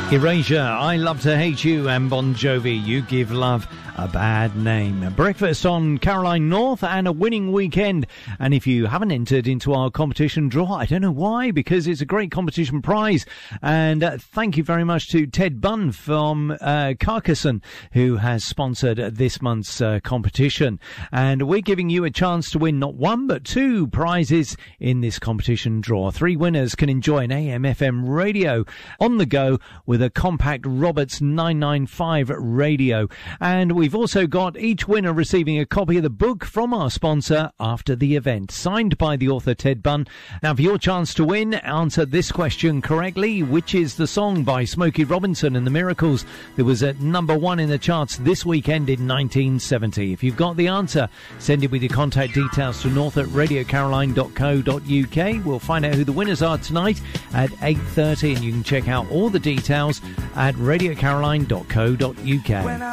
Erasure, I Love to Hate You, and Bon Jovi, You Give Love a Bad Name. Breakfast on Caroline North and a winning weekend. And if you haven't entered into our competition draw, I don't know why, because it's a great competition prize. And thank you very much to Ted Bunn from Carcassonne, who has sponsored this month's competition. And we're giving you a chance to win not one, but two prizes in this competition draw. 3 winners can enjoy an AM/FM radio on the go with a compact Roberts 995 radio. And we've also got each winner receiving a copy of the book from our sponsor after the event, signed by the author Ted Bunn. Now, for your chance to win, answer this question correctly. Which is the song by Smokey Robinson and the Miracles that was at number 1 in the charts this weekend in 1970? If you've got the answer, send it with your contact details to north@radiocaroline.co.uk. We'll find out who the winners are tonight at 8:30, and you can check out all the details at radiocaroline.co.uk.